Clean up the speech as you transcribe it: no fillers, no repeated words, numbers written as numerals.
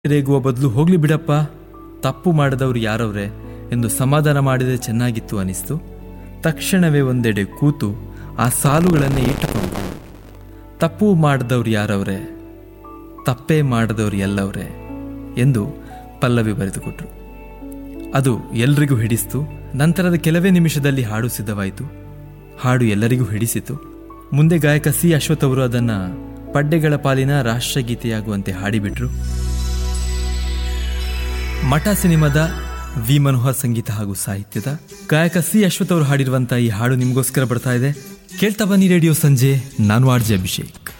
ರೇಗುವ ಬದಲು ಹೋಗ್ಲಿ ಬಿಡಪ್ಪ, ತಪ್ಪು ಮಾಡಿದವರು ಯಾರವ್ರೆ ಎಂದು ಸಮಾಧಾನ ಮಾಡಿದರೆ ಚೆನ್ನಾಗಿತ್ತು ಅನಿಸ್ತು. ತಕ್ಷಣವೇ ಒಂದೆಡೆ ಕೂತು ಆ ಸಾಲುಗಳನ್ನೇ ಇಟ್ಟುಕೊಂಡು, ತಪ್ಪು ಮಾಡಿದವ್ರು ಯಾರವ್ರೆ, ತಪ್ಪೇ ಮಾಡಿದವ್ರು ಎಲ್ಲವ್ರೆ ಎಂದು ಪಲ್ಲವಿ ಬರೆದುಕೊಟ್ರು. ಅದು ಎಲ್ರಿಗೂ ಹಿಡಿಸ್ತು. ನಂತರದ ಕೆಲವೇ ನಿಮಿಷದಲ್ಲಿ ಹಾಡು ಸಿದ್ಧವಾಯಿತು. ಹಾಡು ಎಲ್ಲರಿಗೂ ಹಿಡಿಸಿತು. ಮುಂದೆ ಗಾಯಕ ಸಿ ಅಶ್ವಥ್ ಅವರು ಅದನ್ನು ಪಡ್ಡೆಗಳ ಪಾಲಿನ ರಾಷ್ಟ್ರಗೀತೆಯಾಗುವಂತೆ ಹಾಡಿಬಿಟ್ರು. ಮಠ ಸಿನಿಮಾದ ವಿ ಮನೋಹರ್ ಸಂಗೀತ ಹಾಗೂ ಸಾಹಿತ್ಯದ ಗಾಯಕ ಸಿ ಅಶ್ವಥ್ ಅವರು ಹಾಡಿರುವಂತಹ ಈ ಹಾಡು ನಿಮಗೋಸ್ಕರ ಬರ್ತಾ ಇದೆ. ಕೇಳ್ತಾ ಬನ್ನಿ ರೇಡಿಯೋ ಸಂಜೆ. ನಾನು ಆರ್ಜೆ ಅಭಿಷೇಕ್.